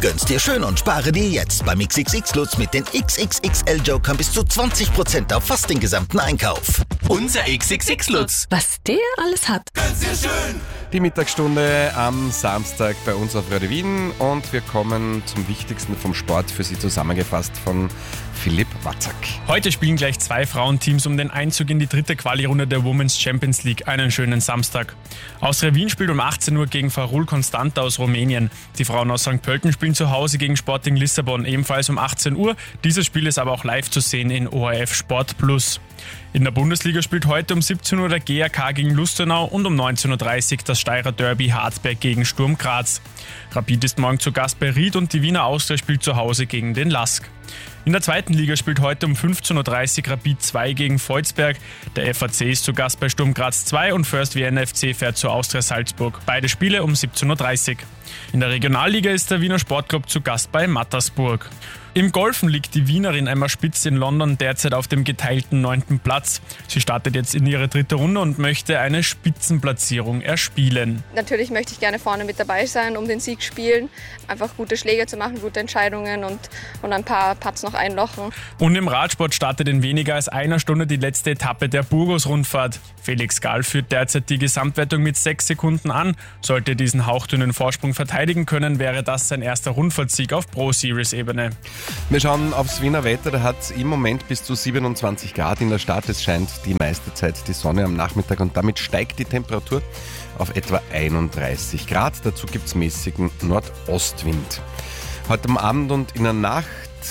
Gönn's dir schön und spare dir jetzt beim XXX-Lutz mit den XXXL-Jokern bis zu 20% auf fast den gesamten Einkauf. Unser XXX-Lutz. Was der alles hat. Gönn's dir schön. Die Mittagsstunde am Samstag bei uns auf Radio Wien und wir kommen zum Wichtigsten vom Sport, für Sie zusammengefasst von Philipp Watzak. Heute spielen gleich 2 Frauenteams um den Einzug in die 3. Quali-Runde der Women's Champions League. Einen schönen Samstag. Austria Wien spielt um 18 Uhr gegen Farul Constanta aus Rumänien. Die Frauen aus St. Pölten spielen zu Hause gegen Sporting Lissabon, ebenfalls um 18 Uhr. Dieses Spiel ist aber auch live zu sehen in ORF Sport Plus. In der Bundesliga spielt heute um 17 Uhr der GAK gegen Lustenau und um 19.30 Uhr das Steirer Derby Harzberg gegen Sturm Graz. Rapid ist morgen zu Gast bei Ried und die Wiener Austria spielt zu Hause gegen den LASK. In der 2. Liga spielt heute um 15.30 Uhr Rapid 2 gegen Volzberg. Der FAC ist zu Gast bei Sturm Graz 2 und First Vienna FC fährt zu Austria Salzburg. Beide Spiele um 17.30 Uhr. In der Regionalliga ist der Wiener Sportclub zu Gast bei Mattersburg. Im Golfen liegt die Wienerin Emma Spitz in London derzeit auf dem geteilten 9. Platz. Sie startet jetzt in ihre 3. Runde und möchte eine Spitzenplatzierung erspielen. Natürlich möchte ich gerne vorne mit dabei sein, um den Sieg spielen. Einfach gute Schläge zu machen, gute Entscheidungen und ein paar Putts noch einlochen. Und im Radsport startet in weniger als einer Stunde die letzte Etappe der Burgos-Rundfahrt. Felix Gall führt derzeit die Gesamtwertung mit 6 Sekunden an. Sollte er diesen hauchdünnen Vorsprung verteidigen können, wäre das sein erster Rundfahrtsieg auf Pro-Series-Ebene. Wir schauen aufs Wiener Wetter, da hat es im Moment bis zu 27 Grad in der Stadt. Es scheint die meiste Zeit die Sonne am Nachmittag und damit steigt die Temperatur auf etwa 31 Grad. Dazu gibt es mäßigen Nordostwind. Heute am Abend und in der Nacht,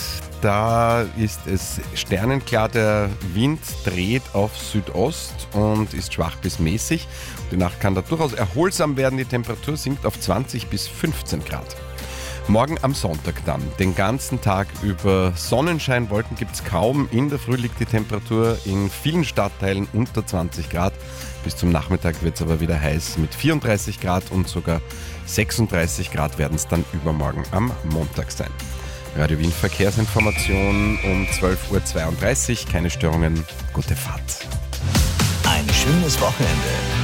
da ist es sternenklar, der Wind dreht auf Südost und ist schwach bis mäßig. Die Nacht kann da durchaus erholsam werden, die Temperatur sinkt auf 20 bis 15 Grad. Morgen am Sonntag dann, den ganzen Tag über Sonnenschein, Wolken gibt es kaum. In der Früh liegt die Temperatur in vielen Stadtteilen unter 20 Grad. Bis zum Nachmittag wird es aber wieder heiß mit 34 Grad und sogar 36 Grad werden es dann übermorgen am Montag sein. Radio Wien Verkehrsinformation um 12.32 Uhr. Keine Störungen, gute Fahrt. Ein schönes Wochenende.